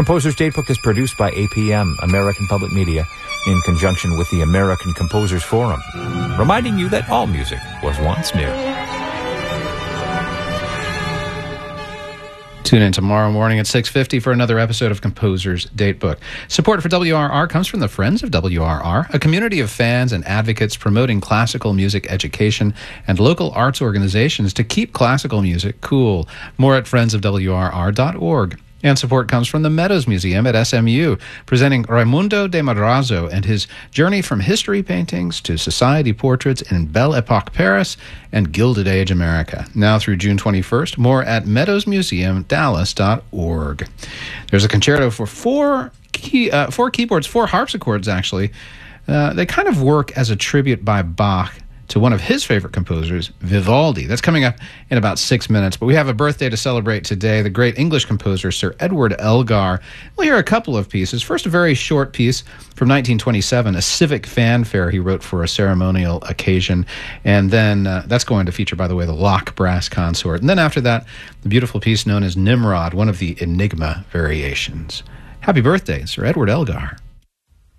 Composer's Datebook is produced by APM, American Public Media, in conjunction with the American Composers Forum, reminding you that all music was once new. Tune in tomorrow morning at 6:50 for another episode of Composer's Datebook. Support for WRR comes from the Friends of WRR, a community of fans and advocates promoting classical music education and local arts organizations to keep classical music cool. More at friendsofwrr.org. And support comes from the Meadows Museum at SMU, presenting Raimundo de Madrazo and his journey from history paintings to society portraits in Belle Epoque Paris and Gilded Age America. Now through June 21st, more at meadowsmuseumdallas.org. There's a concerto for four keyboards, four harpsichords actually. They kind of work as a tribute by Bach to one of his favorite composers, Vivaldi. That's coming up in about 6 minutes. But we have a birthday to celebrate today, the great English composer, Sir Edward Elgar. We'll hear a couple of pieces. First, a very short piece from 1927, a civic fanfare he wrote for a ceremonial occasion. And then that's going to feature, by the way, the Locke Brass Consort. And then after that, the beautiful piece known as Nimrod, one of the Enigma variations. Happy birthday, Sir Edward Elgar.